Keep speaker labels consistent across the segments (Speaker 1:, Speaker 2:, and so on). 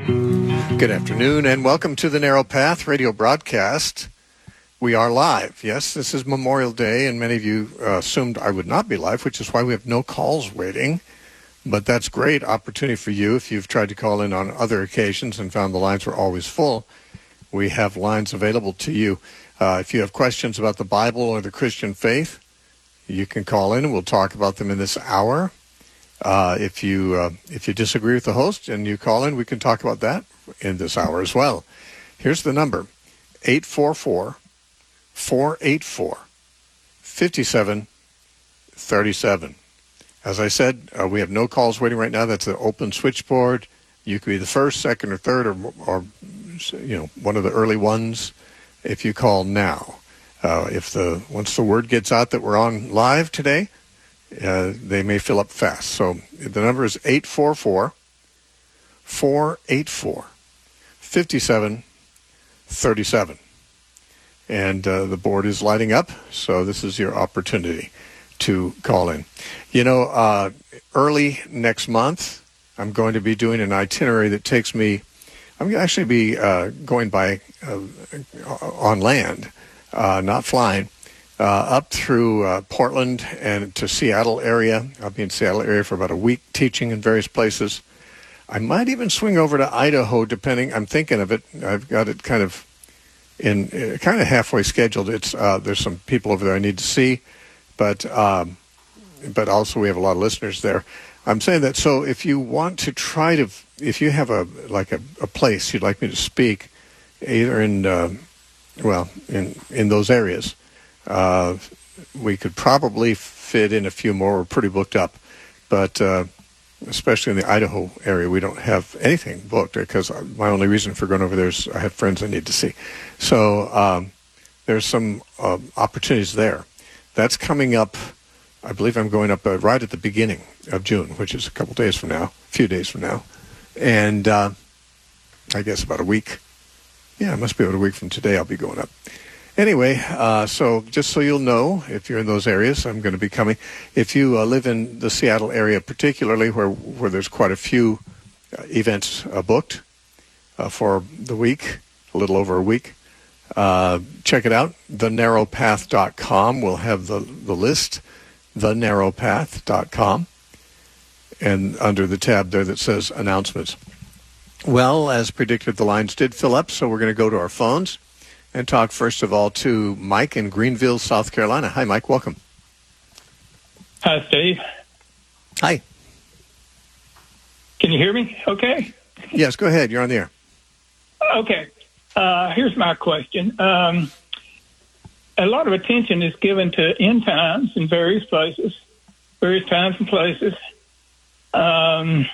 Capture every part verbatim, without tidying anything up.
Speaker 1: Good afternoon and welcome to the Narrow Path radio broadcast. We are live. Yes, this is Memorial Day and many of you uh, assumed I would not be live, which is why we have no calls waiting. But that's great opportunity for you if you've tried to call in on other occasions and found the lines were always full. We have lines available to you. Uh, if you have questions about the Bible or the Christian faith, you can call in and we'll talk about them in this hour. Uh, if you uh, if you disagree with the host and you call in, we can talk about that in this hour as well. Here's the number, eight four four, four eight four, five seven three seven. As I said, uh, we have no calls waiting right now. That's an open switchboard. You could be the first, second, or third, or, or you know, one of the early ones if you call now. Uh, if the once the word gets out that we're on live today, Uh, they may fill up fast. So the number is eight four four, four eight four, five seven three seven. And uh, the board is lighting up, so this is your opportunity to call in. You know, uh, early next month, I'm going to be doing an itinerary that takes me, I'm going to actually be uh, going by uh, on land, uh, not flying. Uh, up through uh, Portland and to Seattle area. I'll be in Seattle area for about a week teaching in various places. I might even swing over to Idaho, depending. I'm thinking of it. I've got it kind of in uh, kind of halfway scheduled. It's uh, there's some people over there I need to see, but um, but also we have a lot of listeners there. I'm saying that so if you want to try to, if you have a like a, a place you'd like me to speak, either in uh, well in in those areas. Uh, we could probably fit in a few more. We're pretty booked up, but uh, especially in the Idaho area, we don't have anything booked because my only reason for going over there is I have friends I need to see. So um, there's some uh, opportunities there. That's coming up. I believe I'm going up uh, right at the beginning of June, which is a couple days from now, a few days from now, and uh, I guess about a week. Yeah, it must be about a week from today I'll be going up. Anyway, uh, so just so you'll know, if you're in those areas, I'm going to be coming. If you uh, live in the Seattle area particularly, where where there's quite a few uh, events uh, booked uh, for the week, a little over a week, uh, check it out, the narrow path dot com. We'll have the, the list, the narrow path dot com, and under the tab there that says Announcements. Well, as predicted, the lines did fill up, so we're going to go to our phones and talk first of all to Mike in Greenville, South Carolina. Hi, Mike. Welcome.
Speaker 2: Hi, Steve.
Speaker 1: Hi.
Speaker 2: Can you hear me okay?
Speaker 1: Yes, go ahead. You're on the air.
Speaker 2: Okay. Uh, here's my question. Um, a lot of attention is given to end times in various places, various times and places. Um,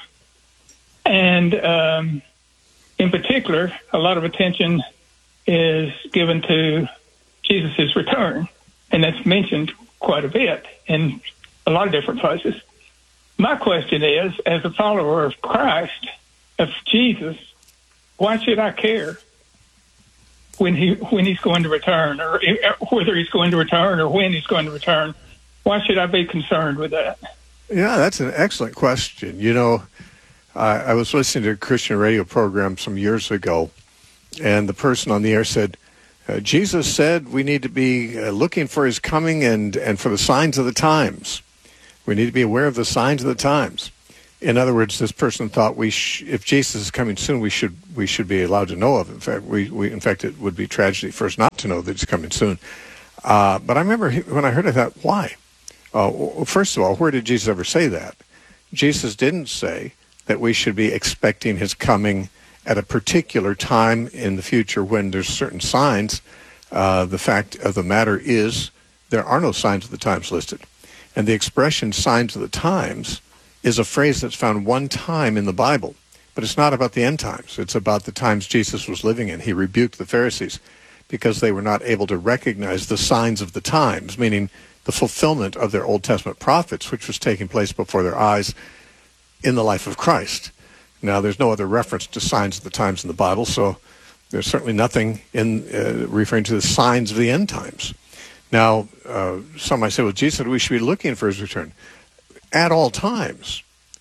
Speaker 2: and um, in particular, a lot of attention is given to Jesus' return, and that's mentioned quite a bit in a lot of different places. My question is, as a follower of Christ, of Jesus, why should I care when he when he's going to return, or whether he's going to return or when he's going to return? Why should I be concerned with that?
Speaker 1: Yeah, that's an excellent question. You know, I, I was listening to a Christian radio program some years ago, and the person on the air said, uh, Jesus said we need to be uh, looking for his coming and, and for the signs of the times. We need to be aware of the signs of the times. In other words, this person thought we sh- if Jesus is coming soon, we should we should be allowed to know of it. In fact, we, we in fact it would be tragedy for us not to know that he's coming soon. Uh, but I remember he, when I heard it, I thought, why? Uh, well, first of all, where did Jesus ever say that? Jesus didn't say that we should be expecting his coming at a particular time in the future when there's certain signs. Uh, the fact of the matter is there are no signs of the times listed. And the expression signs of the times is a phrase that's found one time in the Bible. But it's not about the end times. It's about the times Jesus was living in. He rebuked the Pharisees because they were not able to recognize the signs of the times, meaning the fulfillment of their Old Testament prophets, which was taking place before their eyes in the life of Christ. Now, there's no other reference to signs of the times in the Bible, so there's certainly nothing in uh, referring to the signs of the end times. Now, uh, some might say, well, Jesus said we should be looking for his return at all times.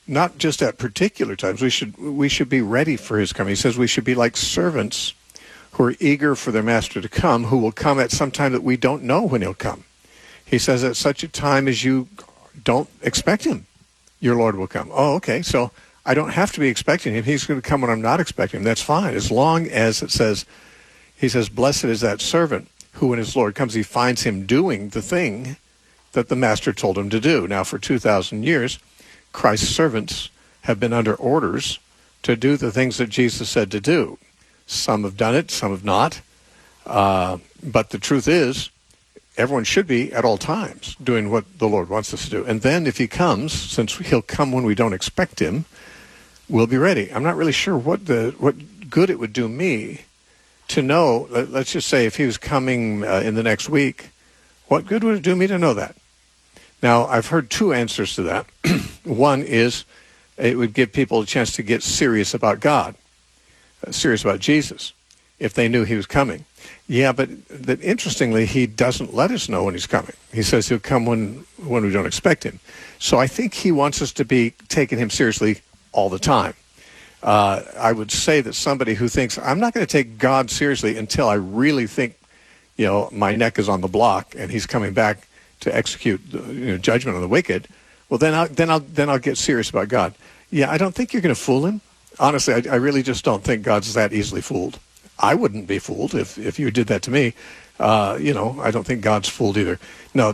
Speaker 1: not just at particular times. We should we should be ready for his coming. He says we should be like servants who are eager for their master to come, who will come at some time that we don't know when he'll come. He says at such a time as you don't expect him, your Lord will come. Oh, okay, so I don't have to be expecting him. He's going to come when I'm not expecting him. That's fine, as long as it says, he says, blessed is that servant who when his Lord comes, he finds him doing the thing that the master told him to do. Now, for two thousand years, Christ's servants have been under orders to do the things that Jesus said to do. Some have done it, some have not. Uh, but the truth is, everyone should be at all times doing what the Lord wants us to do. And then if he comes, since he'll come when we don't expect him, we'll be ready. I'm not really sure what the what good it would do me to know, let, let's just say if he was coming uh, in the next week, what good would it do me to know that? Now, I've heard two answers to that. One is it would give people a chance to get serious about God, uh, serious about Jesus, if they knew he was coming. Yeah, but that interestingly, he doesn't let us know when he's coming. He says he'll come when, when we don't expect him. So I think he wants us to be taking him seriously all the time. Uh, I would say that somebody who thinks, I'm not going to take God seriously until I really think, you know, my neck is on the block and he's coming back to execute you know, judgment on the wicked, well, then I'll, then I'll, then I'll get serious about God. Yeah, I don't think you're going to fool him. Honestly, I, I really just don't think God's that easily fooled. I wouldn't be fooled if, if you did that to me. Uh, you know, I don't think God's fooled either. No,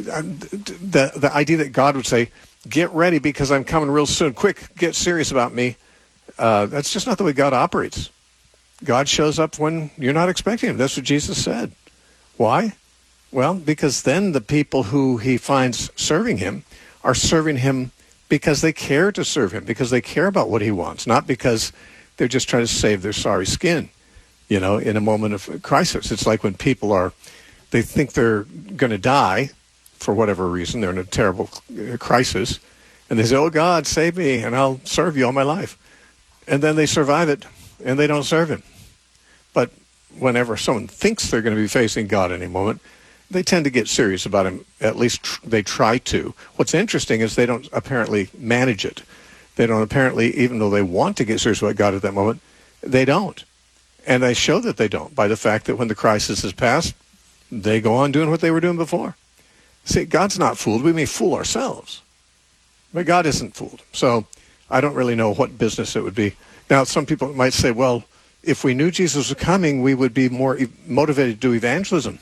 Speaker 1: the, the idea that God would say, get ready because I'm coming real soon. Quick, get serious about me. Uh, that's just not the way God operates. God shows up when you're not expecting him. That's what Jesus said. Why? Well, because then the people who he finds serving him are serving him because they care to serve him, because they care about what he wants, not because they're just trying to save their sorry skin, you know, in a moment of crisis. It's like when people are, they think they're going to die for whatever reason. They're in a terrible crisis, and they say, oh, God, save me, and I'll serve you all my life. And then they survive it, and they don't serve him. But whenever someone thinks they're going to be facing God any moment, they tend to get serious about him. At least tr- they try to. What's interesting is they don't apparently manage it. They don't apparently, even though they want to get serious about God at that moment, they don't. And they show that they don't by the fact that when the crisis is past, they go on doing what they were doing before. See, God's not fooled. We may fool ourselves, but God isn't fooled. So I don't really know what business it would be. Now, some people might say, well, if we knew Jesus was coming, we would be more e- motivated to do evangelism.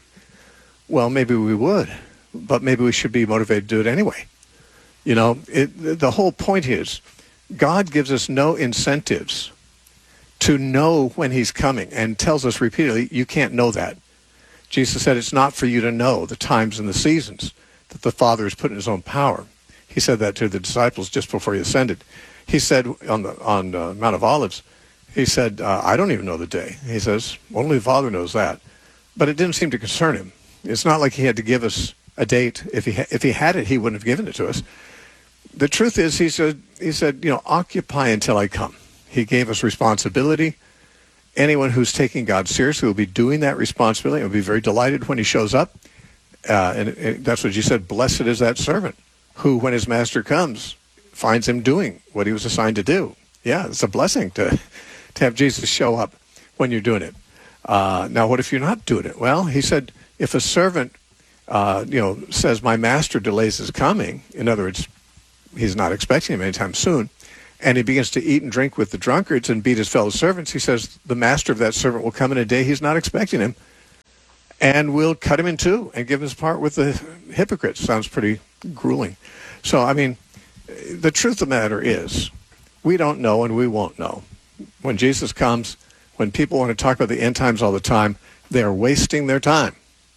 Speaker 1: Well, maybe we would, but maybe we should be motivated to do it anyway. You know, it, the whole point is God gives us no incentives to know when he's coming and tells us repeatedly, you can't know that. Jesus said it's not for you to know the times and the seasons that the Father has put in his own power. He said that to the disciples just before he ascended. He said on the on uh, Mount of Olives, he said, uh, I don't even know the day. He says, only the Father knows that. But it didn't seem to concern him. It's not like he had to give us a date. If he ha- if he had it, he wouldn't have given it to us. The truth is, he said, he said, you know, occupy until I come. He gave us responsibility. Anyone who's taking God seriously will be doing that responsibility and will be very delighted when he shows up. Uh, and it, that's what you said, blessed is that servant who, when his master comes, finds him doing what he was assigned to do. Yeah, it's a blessing to, to have Jesus show up when you're doing it. Uh, now, what if you're not doing it? Well, he said, if a servant, uh, you know, says, my master delays his coming, in other words, he's not expecting him anytime soon, and he begins to eat and drink with the drunkards and beat his fellow servants, he says the master of that servant will come in a day he's not expecting him and will cut him in two and give his part with the hypocrites. Sounds pretty grueling. So, I mean, the truth of the matter is we don't know and we won't know. When Jesus comes, when people want to talk about the end times all the time, they are wasting their time.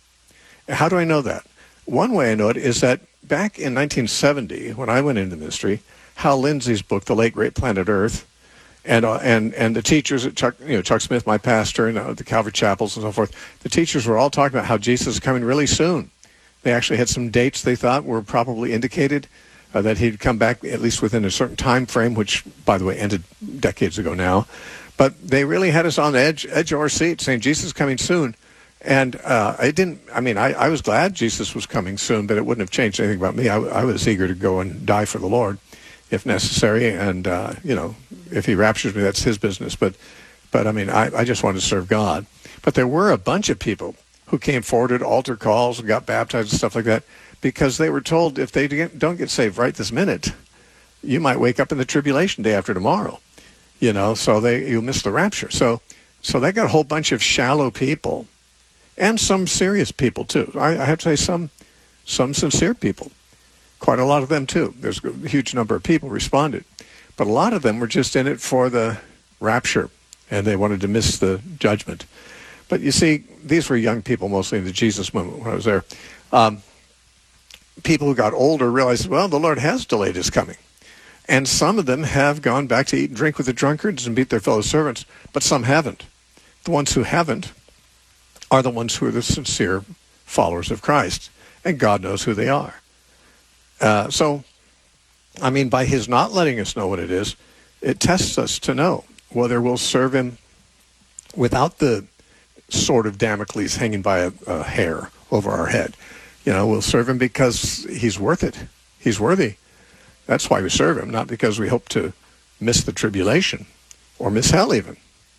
Speaker 1: How do I know that? One way I know it is that back in nineteen seventy, when I went into ministry, Hal Lindsey's book, The Late Great Planet Earth, and uh, and and the teachers at Chuck, you know, Chuck Smith, my pastor, and uh, the Calvary Chapels and so forth, the teachers were all talking about how Jesus is coming really soon. They actually had some dates they thought were probably indicated uh, that he'd come back at least within a certain time frame, which, by the way, ended decades ago now. But they really had us on the edge, edge of our seat saying Jesus is coming soon. And uh, I didn't, I mean, I, I was glad Jesus was coming soon, but it wouldn't have changed anything about me. I, I was eager to go and die for the Lord. if necessary. And, uh, you know, if he raptures me, that's his business. But, but I mean, I, I just wanted to serve God. But there were a bunch of people who came forward at altar calls and got baptized and stuff like that because they were told if they don't get saved right this minute, you might wake up in the tribulation day after tomorrow. You know, so they you miss the rapture. So, so they got a whole bunch of shallow people, and some serious people too. I, I have to say some, some sincere people. Quite a lot of them too. There's a huge number of people responded, but a lot of them were just in it for the rapture, and they wanted to miss the judgment. But you see, these were young people, mostly in the Jesus movement when I was there. Um, people who got older realized, well, the Lord has delayed his coming. And some of them have gone back to eat and drink with the drunkards and beat their fellow servants, but some haven't. The ones who haven't are the ones who are the sincere followers of Christ, and God knows who they are. Uh, so, I mean, by his not letting us know what it is, it tests us to know whether we'll serve him without the sword of Damocles hanging by a, a hair over our head. You know, we'll serve him because he's worth it. He's worthy. That's why we serve him, not because we hope to miss the tribulation or miss hell even.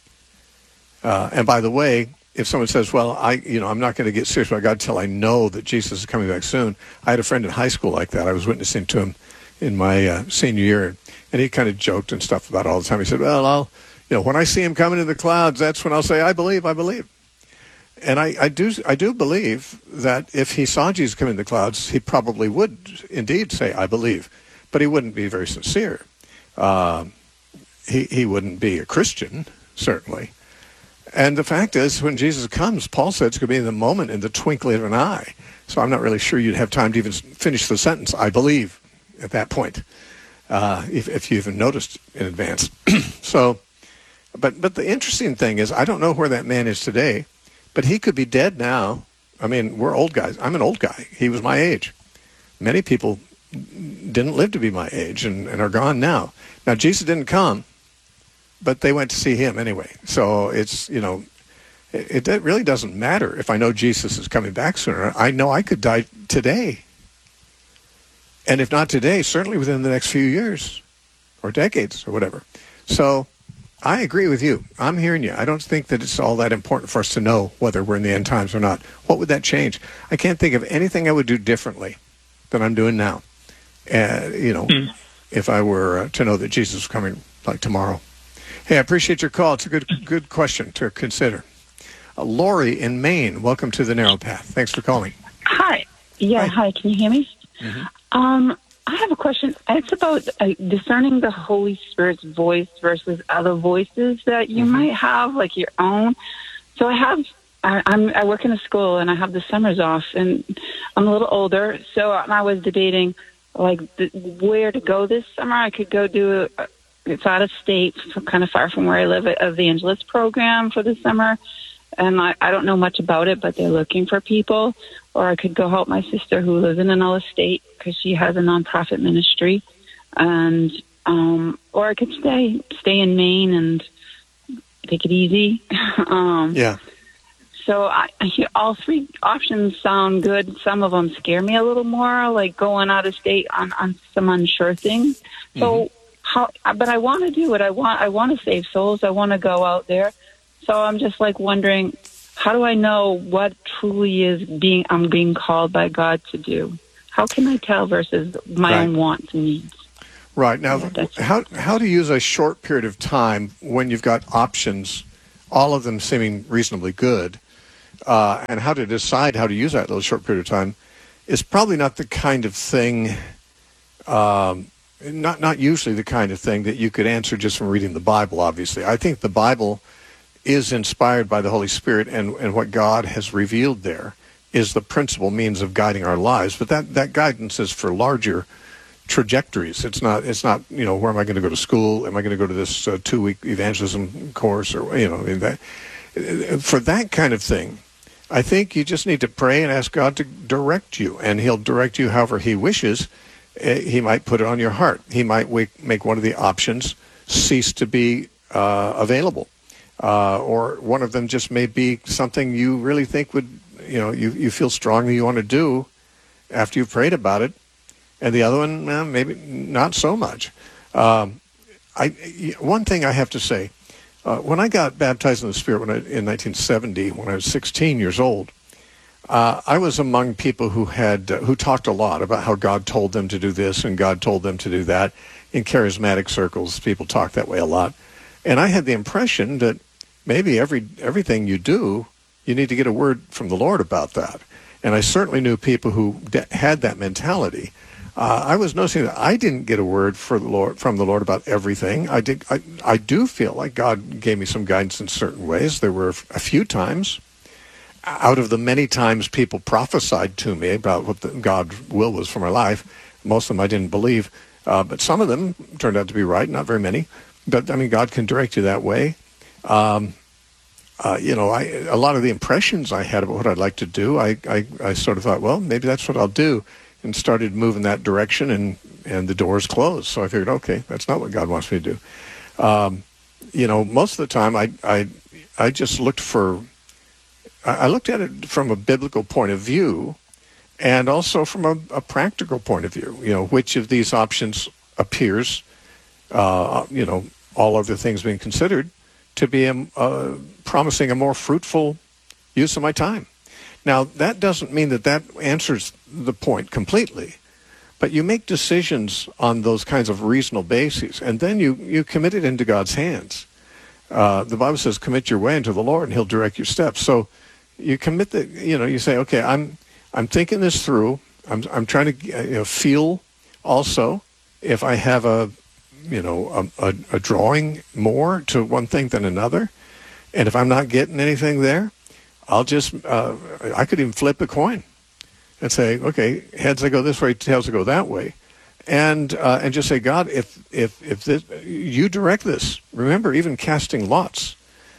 Speaker 1: Uh, and by the way, if someone says, well, I, you know, I'm not going to get serious about God until I know that Jesus is coming back soon. I had a friend in high school like that. I was witnessing to him in my uh, senior year, and he kind of joked and stuff about it all the time. He said, well, I'll, you know, when I see him coming in the clouds, that's when I'll say, I believe, I believe. And I, I do I do believe that if he saw Jesus come in the clouds, he probably would indeed say, I believe. But he wouldn't be very sincere. Uh, he, he wouldn't be a Christian, certainly. And the fact is, when Jesus comes, Paul said it's going to be in the moment, in the twinkling of an eye. So I'm not really sure you'd have time to even finish the sentence, I believe, at that point, uh, if, if you even noticed in advance. so, but but the interesting thing is, I don't know where that man is today, but he could be dead now. I mean, we're old guys. I'm an old guy. He was my age. Many people didn't live to be my age and, and are gone now. Now, Jesus didn't come, but they went to see him anyway. So it's, you know, it, it really doesn't matter if I know Jesus is coming back sooner. I know I could die today. And if not today, certainly within the next few years or decades or whatever. So I agree with you. I'm hearing you. I don't think that it's all that important for us to know whether we're in the end times or not. What would that change? I can't think of anything I would do differently than I'm doing now. Uh, you know, mm. if I were uh, to know that Jesus is coming like tomorrow. Hey, I appreciate your call. It's a good good question to consider. Uh, Lori in Maine, welcome to the Narrow Path. Thanks for calling.
Speaker 3: Hi. Yeah, hi. hi. Can you hear me?
Speaker 1: Mm-hmm.
Speaker 3: Um, I have a question. It's about uh, discerning the Holy Spirit's voice versus other voices that you mm-hmm. might have, like your own. So I have, I, I'm, I work in a school and I have the summers off, and I'm a little older. So I was debating, like, the, where to go this summer. I could go do a, it's out of state, so kind of far from where I live, a evangelist program for the summer. And I, I don't know much about it, but they're looking for people. Or I could go help my sister who lives in another state because she has a nonprofit ministry. And, um, or I could stay, stay in Maine and take it easy. um,
Speaker 1: yeah.
Speaker 3: So I, I hear all three options sound good. Some of them scare me a little more, like going out of state on, on some unsure things. So, mm-hmm. How, but I want to do it. I want, I want to save souls. I want to go out there. So I'm just like wondering, how do I know what truly is being, I'm being called by God to do? How can I tell versus my right. own wants and needs?
Speaker 1: Right. Now, yeah, how, how to use a short period of time when you've got options, all of them seeming reasonably good, uh, and how to decide how to use that little short period of time is probably not the kind of thing, um, Not not usually the kind of thing that you could answer just from reading the Bible, obviously. I think the Bible is inspired by the Holy Spirit, and, and what God has revealed there is the principal means of guiding our lives. But that, that guidance is for larger trajectories. It's not, it's not, you know, where am I going to go to school? Am I going to go to this uh, two-week evangelism course? Or, you know, that, for that kind of thing, I think you just need to pray and ask God to direct you, and he'll direct you however he wishes. He might put it on your heart. He might make one of the options cease to be uh, available. Uh, or one of them just may be something you really think would, you know, you, you feel strongly you want to do after you've prayed about it. and the other one, well, maybe not so much. Um, I, one thing I have to say, uh, when I got baptized in the Spirit when I, in nineteen seventy, when I was sixteen years old, uh, I was among people who had uh, who talked a lot about how God told them to do this and God told them to do that. In charismatic circles, people talk that way a lot. And I had the impression that maybe every everything you do, you need to get a word from the Lord about that. And I certainly knew people who de- had that mentality. Uh, I was noticing that I didn't get a word for the Lord, from the Lord about everything. I did. I, I do feel like God gave me some guidance in certain ways. There were a few times, out of the many times people prophesied to me about what the, God's will was for my life, most of them I didn't believe, uh, but some of them turned out to be right, not very many. But, I mean, God can direct you that way. Um, uh, you know, I, a lot of the impressions I had about what I'd like to do, I, I, I sort of thought, well, maybe that's what I'll do, and started moving that direction, and, and the doors closed. So I figured, okay, that's not what God wants me to do. Um, you know, most of the time I, I, I just looked for, I looked at it from a biblical point of view, and also from a, a practical point of view. You know, which of these options appears, uh, you know, all other things being considered, to be a, uh, promising a more fruitful use of my time. Now, that doesn't mean that that answers the point completely, but you make decisions on those kinds of reasonable bases, and then you, you commit it into God's hands. Uh, the Bible says, commit your way into the Lord, and he'll direct your steps. So you commit the, you know, you say, okay, I'm I'm thinking this through. I'm I'm trying to you know, feel also if I have a, you know, a, a, a drawing more to one thing than another. And if I'm not getting anything there, I'll just, uh, I could even flip a coin and say, okay, heads I go this way, tails I go that way. And uh, and just say, God, if if if this, you direct this. Remember, even casting lots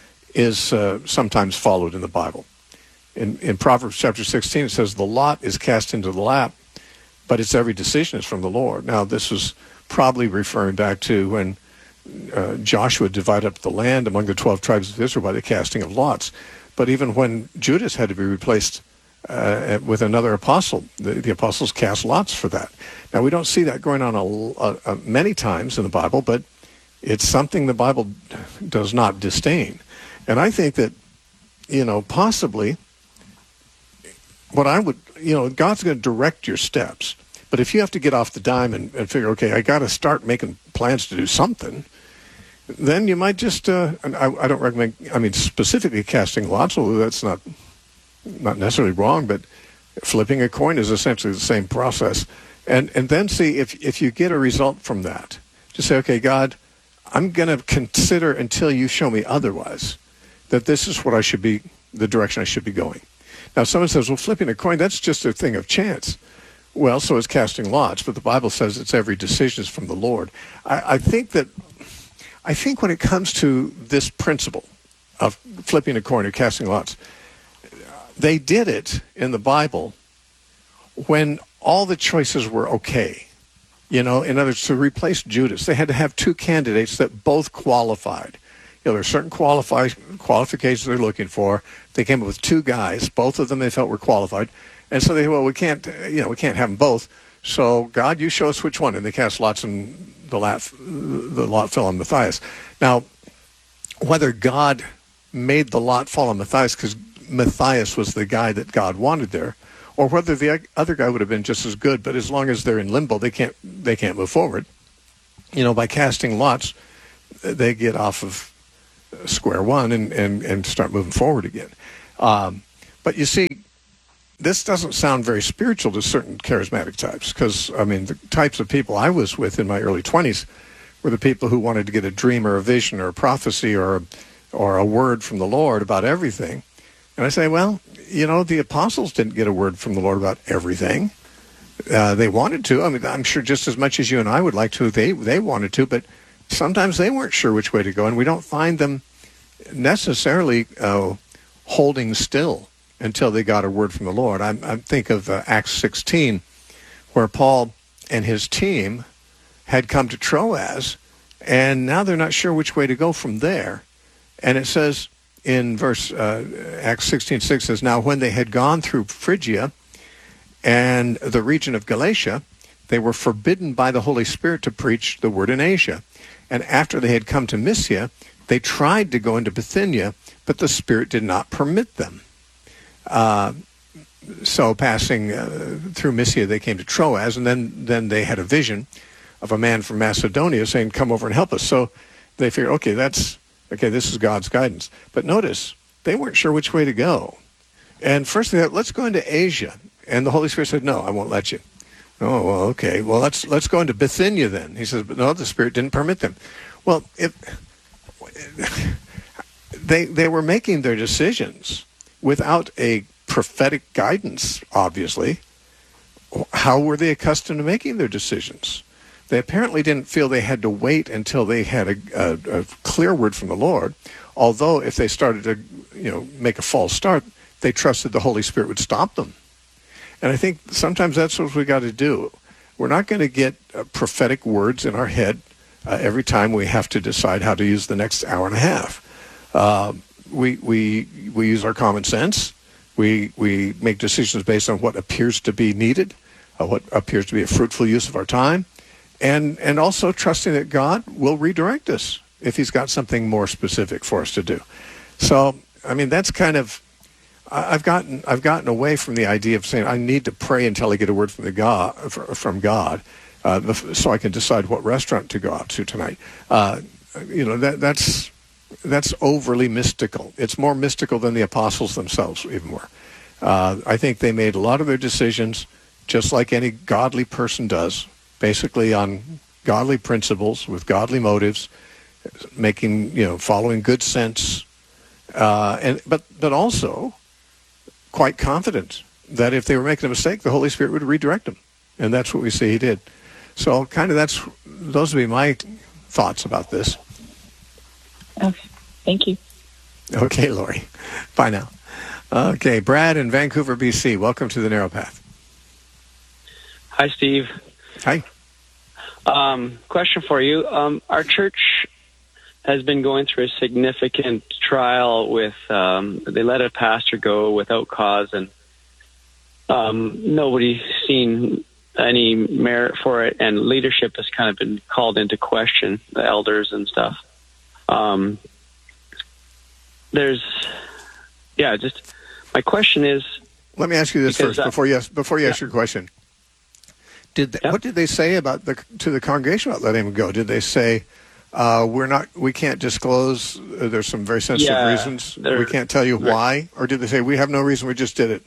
Speaker 1: is uh, sometimes followed in the Bible. In in Proverbs chapter sixteen, it says the lot is cast into the lap, but its every decision is from the Lord. Now, this was probably referring back to when uh, Joshua divided up the land among the twelve tribes of Israel by the casting of lots. But even when Judas had to be replaced Uh, with another apostle, the, the apostles cast lots for that. Now, we don't see that going on a, a, a many times in the Bible, but it's something the Bible does not disdain. And I think that, you know, possibly what I would, you know, God's going to direct your steps. But if you have to get off the dime and, and figure, okay, I got to start making plans to do something, then you might just, uh, and I, I don't recommend, I mean, specifically casting lots, although that's not not necessarily wrong, but flipping a coin is essentially the same process. And and then see if, if you get a result from that. Just say, okay, God, I'm going to consider until you show me otherwise that this is what I should be, the direction I should be going. Now, someone says, well, flipping a coin, that's just a thing of chance. Well, so is casting lots, but the Bible says it's every decision is from the Lord. I, I think that, I think when it comes to this principle of flipping a coin or casting lots, they did it in the Bible when all the choices were okay. You know, in other words, to replace Judas, they had to have two candidates that both qualified. You know, there are certain qualify, qualifications they're looking for. They came up with two guys. Both of them they felt were qualified. And so they, well, we can't, you know, we can't have them both. So, God, you show us which one. And they cast lots, and the lot, the lot fell on Matthias. Now, whether God made the lot fall on Matthias because Matthias was the guy that God wanted there, or whether the other guy would have been just as good, but as long as they're in limbo, they can't they can't move forward. You know, by casting lots, they get off of square one and, and, and start moving forward again. Um, but you see, this doesn't sound very spiritual to certain charismatic types, because, I mean, the types of people I was with in my early twenties were the people who wanted to get a dream or a vision or a prophecy or a, or a word from the Lord about everything. And I say, well, you know, the apostles didn't get a word from the Lord about everything. Uh, they wanted to. I mean, I'm sure just as much as you and I would like to, they they wanted to, but sometimes they weren't sure which way to go, and we don't find them necessarily uh, holding still until they got a word from the Lord. I, I think of uh, Acts sixteen, where Paul and his team had come to Troas, and now they're not sure which way to go from there. And it says, in verse uh, Acts sixteen six says, now when they had gone through Phrygia and the region of Galatia, they were forbidden by the Holy Spirit to preach the word in Asia. And after they had come to Mysia, they tried to go into Bithynia, but the Spirit did not permit them. Uh, so passing uh, through Mysia, they came to Troas, and then, then they had a vision of a man from Macedonia saying, come over and help us. So they figured, okay, that's, okay, this is God's guidance. But notice, they weren't sure which way to go. And first they thought, let's go into Asia. And the Holy Spirit said, no, I won't let you. Oh, well, okay. Well, let's let's go into Bithynia then. He says, but no, the Spirit didn't permit them. Well, if they they were making their decisions without a prophetic guidance, obviously. How were they accustomed to making their decisions? They apparently didn't feel they had to wait until they had a, a, a clear word from the Lord. Although if they started to, you know, make a false start, they trusted the Holy Spirit would stop them. And I think sometimes that's what we got to do. We're not going to get uh, prophetic words in our head uh, every time we have to decide how to use the next hour and a half. Uh, we we we use our common sense. We we make decisions based on what appears to be needed, uh, what appears to be a fruitful use of our time, and and also trusting that God will redirect us if He's got something more specific for us to do. So, I mean, that's kind of. I've gotten I've gotten away from the idea of saying I need to pray until I get a word from the God from God, uh, so I can decide what restaurant to go out to tonight. Uh, you know that that's that's overly mystical. It's more mystical than the apostles themselves even were. Uh, I think they made a lot of their decisions just like any godly person does, basically on godly principles with godly motives, making you know following good sense, uh, and but but also. Quite confident that if they were making a mistake, the Holy Spirit would redirect them. And that's what we see He did. So kind of that's, those would be my thoughts about this.
Speaker 3: Okay. Thank you.
Speaker 1: Okay, Lori. Bye now. Okay, Brad in Vancouver, B C. Welcome to the Narrow Path.
Speaker 4: Hi, Steve.
Speaker 1: Hi.
Speaker 4: Um, question for you. Um, our church has been going through a significant trial with, um, they let a pastor go without cause, and um, nobody's seen any merit for it, and leadership has kind of been called into question, the elders and stuff. Um, there's, yeah, just, my question is...
Speaker 1: Let me ask you this first,
Speaker 4: uh,
Speaker 1: before you ask, before you
Speaker 4: yeah.
Speaker 1: ask your question. Did they,
Speaker 4: yeah.
Speaker 1: What did they say about the to the congregation about letting him go? Did they say... Uh, we're not. We can't disclose. Uh, there's some very sensitive
Speaker 4: yeah,
Speaker 1: reasons. We can't tell you why. Or did they say we have no reason? We just did it.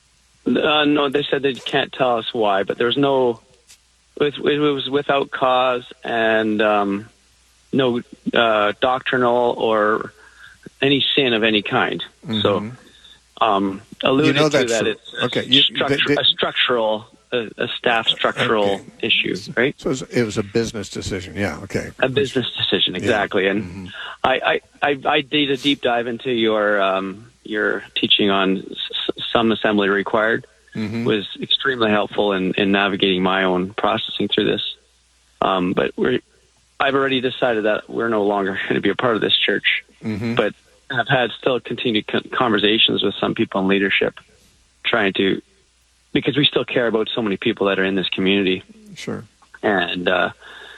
Speaker 4: Uh, no, they said they can't tell us why. But there was no. It, it was without cause and um, no uh, doctrinal or any sin of any kind. Mm-hmm. So, um, alluded
Speaker 1: you know
Speaker 4: to that
Speaker 1: true.
Speaker 4: it's a,
Speaker 1: okay. you,
Speaker 4: structure,
Speaker 1: they, they,
Speaker 4: a structural. A, a staff structural
Speaker 1: okay.
Speaker 4: issue, right?
Speaker 1: So it was, it was a business decision, yeah, okay.
Speaker 4: A business decision, exactly. Yeah. And
Speaker 1: mm-hmm.
Speaker 4: I, I, I, I did a deep dive into your um, your teaching on s- some assembly required. Mm-hmm. Was extremely helpful in, in navigating my own processing through this. Um, but we're, I've already decided that we're no longer going to be a part of this church, mm-hmm. but have had still continued conversations with some people in leadership trying to, because we still care about so many people that are in this community.
Speaker 1: Sure.
Speaker 4: And uh,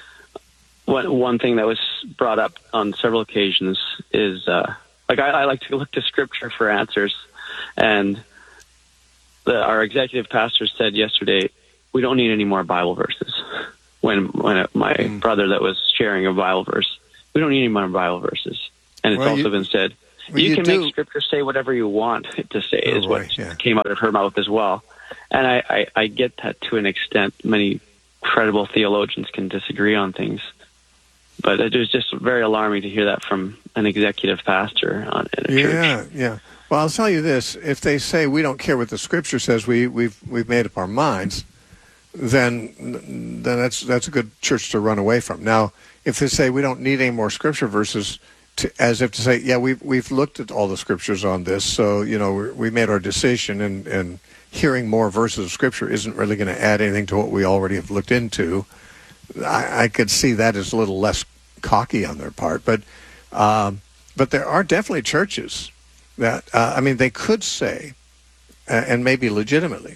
Speaker 4: one one thing that was brought up on several occasions is, uh, like, I, I like to look to Scripture for answers. And the, our executive pastor said yesterday, we don't need any more Bible verses. When when it, my mm. brother that was sharing a Bible verse, we don't need any more Bible verses. And it's
Speaker 1: well,
Speaker 4: also
Speaker 1: you,
Speaker 4: been said,
Speaker 1: well,
Speaker 4: you,
Speaker 1: you
Speaker 4: can
Speaker 1: do.
Speaker 4: make Scripture say whatever you want it to say,
Speaker 1: oh,
Speaker 4: is what
Speaker 1: boy, yeah.
Speaker 4: came out of her mouth as well. And I, I, I get that to an extent. Many credible theologians can disagree on things. But it was just very alarming to hear that from an executive pastor on, in a
Speaker 1: yeah,
Speaker 4: church.
Speaker 1: Yeah, yeah. Well, I'll tell you this. If they say we don't care what the Scripture says, we, we've we've made up our minds, then then that's that's a good church to run away from. Now, if they say we don't need any more Scripture verses, to, as if to say, yeah, we've, we've looked at all the Scriptures on this, so, you know, we we made our decision, and, and hearing more verses of Scripture isn't really going to add anything to what we already have looked into. I, I could see that as a little less cocky on their part, but um, but there are definitely churches that, uh, I mean, they could say, uh, and maybe legitimately,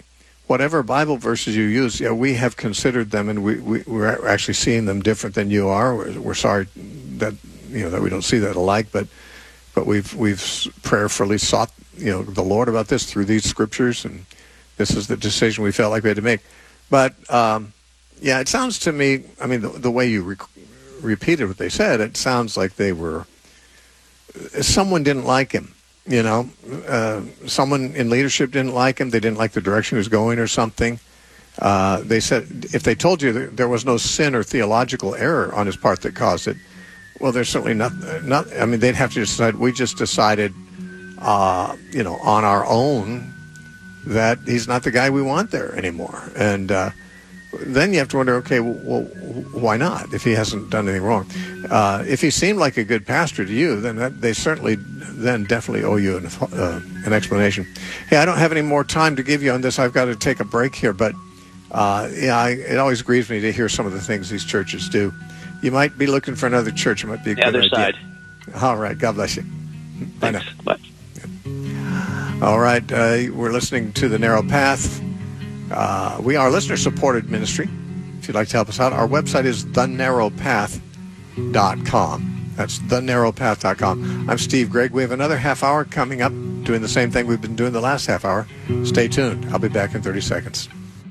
Speaker 1: whatever Bible verses you use, yeah, we have considered them, and we, we we're actually seeing them different than you are. We're, we're sorry that you know that we don't see that alike, but but we've we've prayerfully sought you know the Lord about this through these scriptures, and this is the decision we felt like we had to make. But um, yeah, it sounds to me. I mean, the, the way you rec- repeated what they said, it sounds like they were someone didn't like him. You know, uh, someone in leadership didn't like him. They didn't like the direction he was going or something. Uh, they said if they told you that there was no sin or theological error on his part that caused it, well, there's certainly not. Not. I mean, they'd have to decide. We just decided, uh, you know, on our own that he's not the guy we want there anymore. And uh, then you have to wonder, okay, well, why not? If he hasn't done anything wrong, uh, if he seemed like a good pastor to you, then that, they certainly. Then definitely owe you an, uh, an explanation. Hey, I don't have any more time to give you on this. I've got to take a break here, but uh, yeah, I, it always grieves me to hear some of the things these churches do. You might be looking for another church. It might be a
Speaker 4: the
Speaker 1: good
Speaker 4: other
Speaker 1: idea.
Speaker 4: side.
Speaker 1: All right. God bless you. Bye
Speaker 4: Thanks.
Speaker 1: now.
Speaker 4: Bye.
Speaker 1: All right. Uh, we're listening to The Narrow Path. Uh, we are a listener-supported ministry. If you'd like to help us out, our website is the narrow path dot com. That's the narrow path dot com. I'm Steve Gregg. We have another half hour coming up doing the same thing we've been doing the last half hour. Stay tuned. I'll be back in thirty seconds.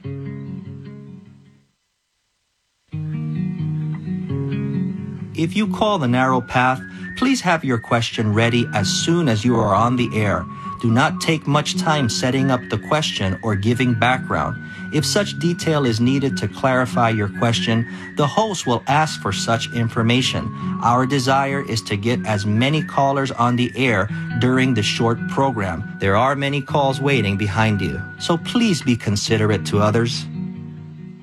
Speaker 5: If you call The Narrow Path, please have your question ready as soon as you are on the air. Do not take much time setting up the question or giving background. If such detail is needed to clarify your question, the host will ask for such information. Our desire is to get as many callers on the air during the short program. There are many calls waiting behind you, so please be considerate to others.